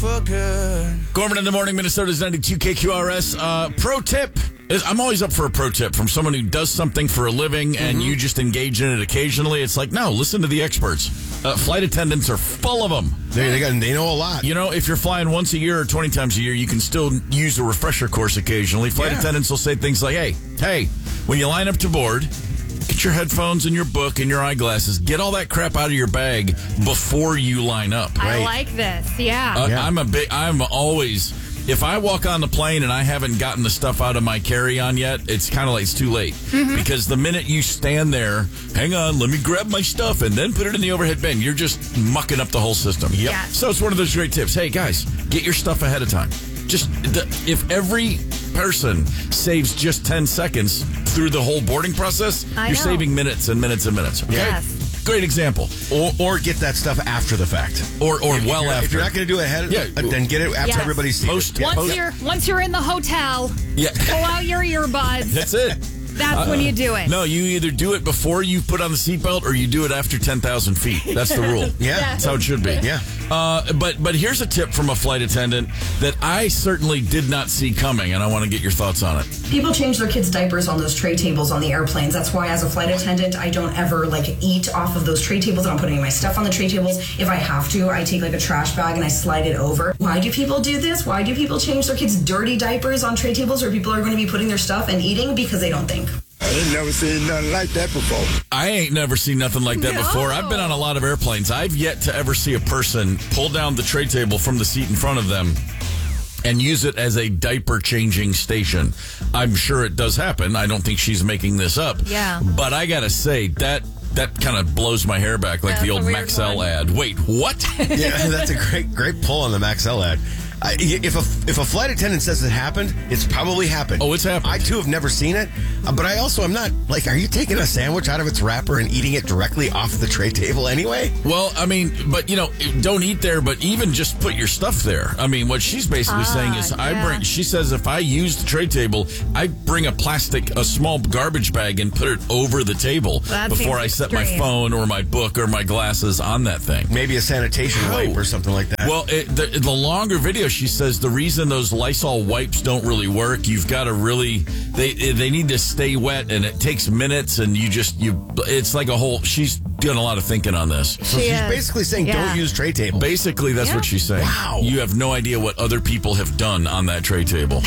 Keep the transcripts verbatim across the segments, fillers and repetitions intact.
Gorman in the morning, Minnesota's ninety-two K Q R S. Uh, pro tip. Is, I'm always up for a pro tip from someone who does something for a living and mm-hmm. you just engage in it occasionally. It's like, no, listen to the experts. Uh, flight attendants are full of them. They, they, got, they know a lot. You know, if you're flying once a year or twenty times a year, you can still use a refresher course occasionally. Flight yeah. attendants will say things like, hey, hey, when you line up to board, get your headphones and your book and your eyeglasses. Get all that crap out of your bag before you line up. I right? like this. Yeah. Uh, yeah. I'm a big. I'm always. If I walk on the plane and I haven't gotten the stuff out of my carry-on yet, it's kind of like it's too late. Mm-hmm. Because the minute you stand there, hang on, let me grab my stuff and then put it in the overhead bin, you're just mucking up the whole system. Yep. Yeah. So it's one of those great tips. Hey, guys, get your stuff ahead of time. Just the, if every person saves just ten seconds through the whole boarding process, I you're know. saving minutes and minutes and minutes. Okay? Yes. Great example. Or, or get that stuff after the fact. Or or if, well if after. If you're not going to do it ahead, yeah. then get it after yes. everybody's seen Post, it. Once post. you're once you're in the hotel, Yeah. pull out your earbuds. That's it. That's uh, when you do it. No, you either do it before you put on the seatbelt or you do it after ten thousand feet. That's the rule. Yeah. That's how it should be. Yeah. Uh, but but here's a tip from a flight attendant that I certainly did not see coming, and I want to get your thoughts on it. People change their kids' diapers on those tray tables on the airplanes. That's why, as a flight attendant, I don't ever like eat off of those tray tables. I'm putting my stuff on the tray tables. If I have to, I take like a trash bag and I slide it over. Why do people do this? Why do people change their kids' dirty diapers on tray tables where people are going to be putting their stuff and eating? Because they don't think. I ain't never seen nothing like that before. I ain't never seen nothing like that No. before. I've been on a lot of airplanes. I've yet to ever see a person pull down the tray table from the seat in front of them and use it as a diaper changing station. I'm sure it does happen. I don't think she's making this up. Yeah. But I gotta say, that that kind of blows my hair back like That's the old a weird Maxell one. ad. Wait, what? Yeah, that's a great great pull on the Maxell ad. I, if a if a flight attendant says it happened, it's probably happened. Oh, it's happened. I too have never seen it, uh, but I also am not like. Are you taking a sandwich out of its wrapper and eating it directly off the tray table anyway? Well, I mean, but you know, don't eat there, but even just put your stuff there. I mean, what she's basically Ah, saying is, I yeah. bring. She says if I use the tray table, I bring a plastic, a small garbage bag, and put it over the table That before seems I set my extreme. phone or my book or my glasses on that thing. Maybe a sanitation How? wipe or something like that. Well, it, the, the longer video, she says the reason those Lysol wipes don't really work, you've got to really, they they need to stay wet, and it takes minutes, and you just, you, it's like a whole, she's doing a lot of thinking on this. so She she's is. basically saying Yeah. don't use tray table. Basically, that's Yeah. what she's saying. Wow. You have no idea what other people have done on that tray table.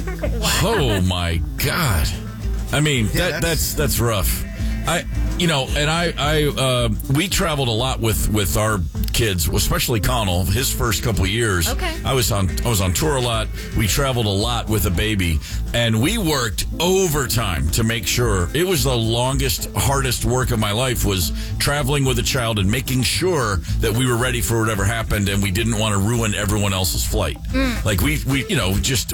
Oh, my God. I mean, Yeah, that, that's- that's that's rough. I, you know, and I, I, uh, we traveled a lot with, with our kids, especially Connell. His first couple of years, Okay. I was on, I was on tour a lot. We traveled a lot with a baby, and we worked overtime to make sure. It was the longest, hardest work of my life, was traveling with a child and making sure that we were ready for whatever happened, and we didn't want to ruin everyone else's flight. Like we, we, you know, just.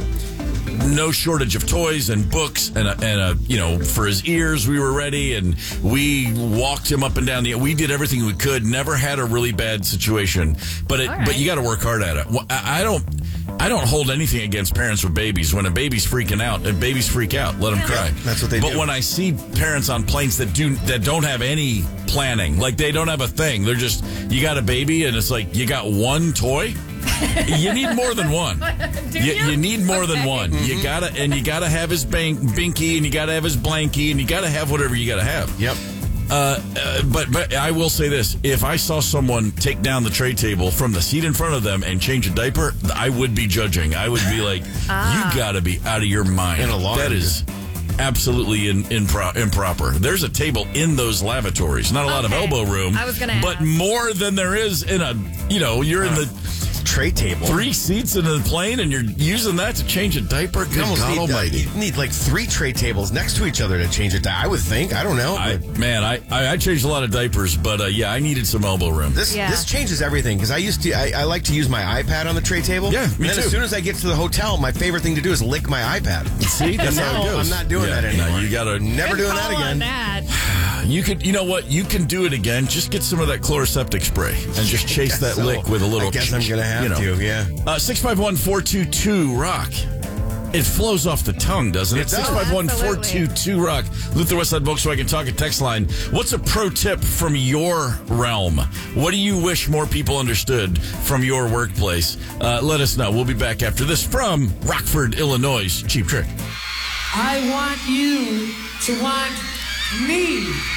No shortage of toys and books, and a, and a, you know, for his ears we were ready, and we walked him up and down the. We did everything we could. Never had a really bad situation, but it, All right. but you got to work hard at it. Well, I I don't. I don't hold anything against parents with babies. When a baby's freaking out, and babies freak out, let them cry. That's what they but do. when I see parents on planes that do that don't have any planning, like they don't have a thing, they're just, you got a baby, and it's like, you got one toy. You need more than one. Do You, you? you need more than Okay. one. You gotta, and you gotta have his bank, binky, and you gotta have his blankie, and you gotta have whatever you gotta have. Yep. Uh, uh, but but I will say this: if I saw someone take down the tray table from the seat in front of them and change a diaper, I would be judging. I would be like, Ah. "You gotta be out of your mind." And alarmed. That is absolutely in, impro- improper. There's a table in those lavatories. Not a lot of Okay. elbow room. I was gonna but ask. more than there is in a. You know, you're in the Tray table. three seats in the plane, and you're using that to change a diaper. Good You almost God need, uh, Almighty! you need like three tray tables next to each other to change it. I would think. I don't know. I, but man, I, I I changed a lot of diapers, but uh, yeah, I needed some elbow room. This Yeah. this changes everything because I used to I, I like to use my iPad on the tray table. Yeah, me and then too. as soon as I get to the hotel, my favorite thing to do is lick my iPad. See, that's how it No, goes. I'm not doing Yeah, that no, anymore. you gotta Never Good doing that call on again. that. You could, you know what? You can do it again. Just get some of that chloroseptic spray and just chase that So, lick with a little. I guess I'm gonna have you know. to. Yeah. Uh, six five one four two two rock. It flows off the tongue, doesn't it? It does. six five one, four two two, ROCK. Luther Westside Volkswagen Talk and Text Line. What's a pro tip from your realm? What do you wish more people understood from your workplace? Uh, let us know. We'll be back after this from Rockford, Illinois. Cheap Trick. I want you to want me.